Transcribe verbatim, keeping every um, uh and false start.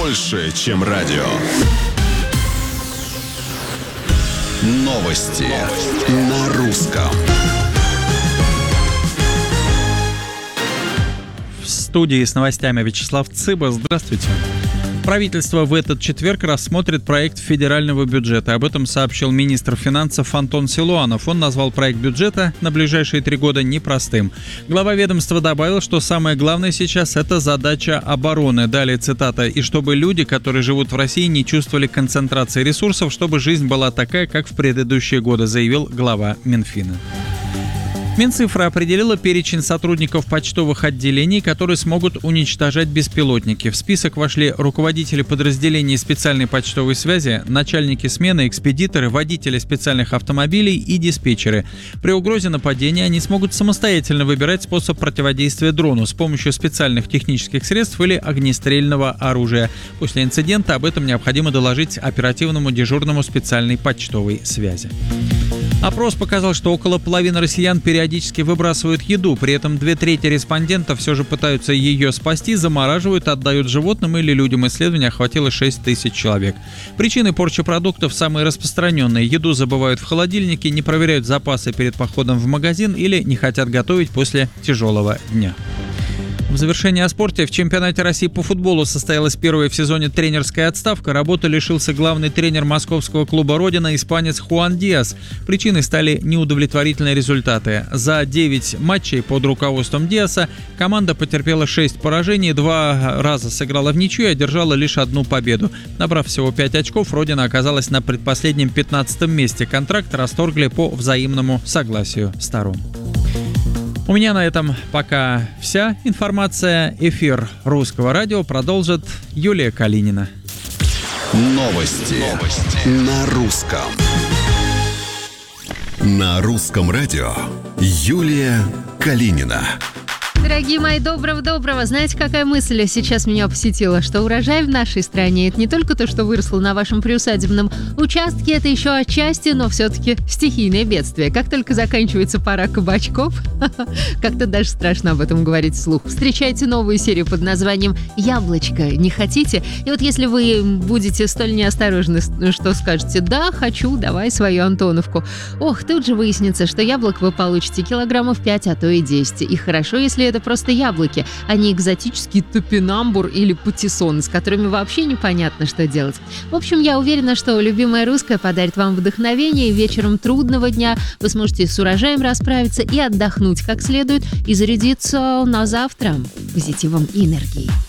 больше, чем радио. Новости, Новости. На русском. В студии с новостями Вячеслав Цыба. Здравствуйте. Правительство в этот четверг рассмотрит проект федерального бюджета. Об этом сообщил министр финансов Антон Силуанов. Он назвал проект бюджета на ближайшие три года непростым. Глава ведомства добавил, что самое главное сейчас – это задача обороны. Далее цитата. «И чтобы люди, которые живут в России, не чувствовали концентрации ресурсов, чтобы жизнь была такая, как в предыдущие годы», заявил глава Минфина. Минцифра определила перечень сотрудников почтовых отделений, которые смогут уничтожать беспилотники. В список вошли руководители подразделений специальной почтовой связи, начальники смены, экспедиторы, водители специальных автомобилей и диспетчеры. При угрозе нападения они смогут самостоятельно выбирать способ противодействия дрону с помощью специальных технических средств или огнестрельного оружия. После инцидента об этом необходимо доложить оперативному дежурному специальной почтовой связи. Опрос показал, что около половины россиян периодически выбрасывают еду, при этом две трети респондентов все же пытаются ее спасти, замораживают, отдают животным или людям. Исследование охватило шесть тысяч человек. Причины порчи продуктов самые распространенные. Еду забывают в холодильнике, не проверяют запасы перед походом в магазин или не хотят готовить после тяжелого дня. В завершении о спорте. В чемпионате России по футболу состоялась первая в сезоне тренерская отставка. Работы лишился главный тренер московского клуба «Родина» испанец Хуан Диас. Причиной стали неудовлетворительные результаты. За девять матчей под руководством Диаса команда потерпела шесть поражений, два раза сыграла в ничью и одержала лишь одну победу. Набрав всего пять очков, «Родина» оказалась на предпоследнем пятнадцатом месте. Контракт расторгли по взаимному согласию сторон. У меня на этом пока вся информация. Эфир Русского радио продолжит Юлия Калинина. Новости, Новости. На русском. На русском радио Юлия Калинина. Дорогие мои, доброго-доброго. Знаете, какая мысль сейчас меня посетила? Что урожай в нашей стране – это не только то, что выросло на вашем приусадебном участке, это еще отчасти, но все-таки стихийное бедствие. Как только заканчивается пора кабачков, как-то даже страшно об этом говорить вслух. Встречайте новую серию под названием «Яблочко». Не хотите? И вот если вы будете столь неосторожны, что скажете «да, хочу, давай свою Антоновку», ох, тут же выяснится, что яблок вы получите килограммов пять, а то и десять. И хорошо, если это просто яблоки, а не экзотический топинамбур или патиссон, с которыми вообще непонятно, что делать. В общем, я уверена, что любимая русская подарит вам вдохновение, и вечером трудного дня вы сможете с урожаем расправиться и отдохнуть как следует, и зарядиться на завтра позитивом и энергией.